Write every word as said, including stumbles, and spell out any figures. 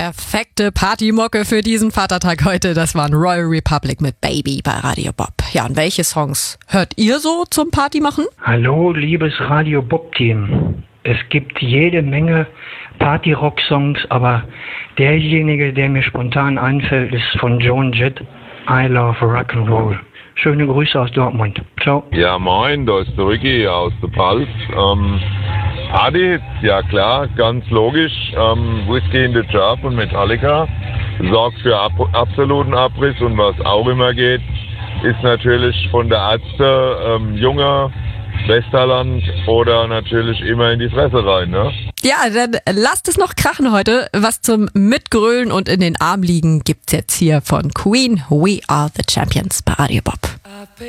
perfekte Partymucke für diesen Vatertag heute. Das waren Royal Republic mit Baby bei Radio Bob. Ja, und welche Songs hört ihr so zum Partymachen? Hallo, liebes Radio Bob-Team. Es gibt jede Menge Party-Rock-Songs, aber derjenige, der mir spontan einfällt, ist von Joan Jett, I Love Rock'n'Roll. Schöne Grüße aus Dortmund. Ciao. Ja, moin, da ist der Ricky aus der Pfalz. Ähm, Party, ja klar, ganz logisch. Ähm, Whiskey in the Jar von Metallica sorgt für ab- absoluten Abriss, und was auch immer geht, ist natürlich von der Ärzte ähm, junger Westerland oder natürlich immer in die Fresse rein, ne? Ja, dann lasst es noch krachen heute. Was zum Mitgrölen und in den Arm liegen gibt's jetzt hier von Queen. We are the Champions bei Radio Bob.